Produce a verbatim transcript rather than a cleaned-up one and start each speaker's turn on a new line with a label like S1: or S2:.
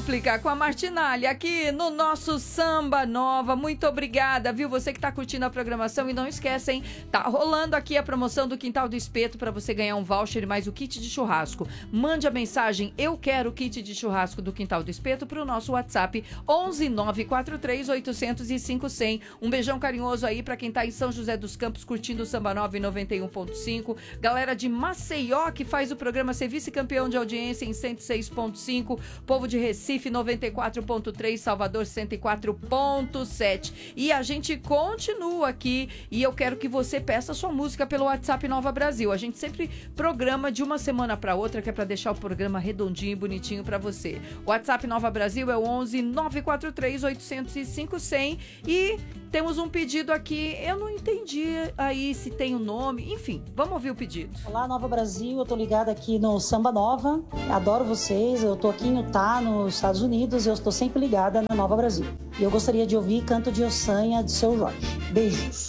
S1: Súplica com a Martinalha aqui no nosso Samba Nova. Muito obrigada, viu? Você que tá curtindo a programação e não esquece, hein? Tá rolando aqui a promoção do Quintal do Espeto para você ganhar um voucher e mais o kit de churrasco. Mande a mensagem Eu Quero o Kit de Churrasco do Quintal do Espeto pro nosso WhatsApp onze nove quatro três oito zero cinco zero zero. Um beijão carinhoso aí para quem tá em São José dos Campos curtindo o Samba Nova em noventa e um ponto cinco. Galera de Maceió que faz o programa ser vice-campeão de audiência em cento e seis ponto cinco. Povo de Recife noventa e quatro ponto três, Salvador cento e quatro ponto sete. E a gente continua aqui e eu quero que você peça sua música pelo WhatsApp Nova Brasil. A gente sempre programa de uma semana para outra, que é para deixar o programa redondinho e bonitinho para você. O WhatsApp Nova Brasil é o onze nove quatro três oito zero cinco zero e temos um pedido aqui, eu não entendi aí se tem o um nome, enfim, vamos ouvir o pedido.
S2: Olá, Nova Brasil, eu tô ligada aqui no Samba Nova, adoro vocês, eu tô aqui em Utah, nos Estados Unidos, e eu estou sempre ligada na Nova Brasil. E eu gostaria de ouvir Canto de Ossanha, de Seu Jorge. Beijos.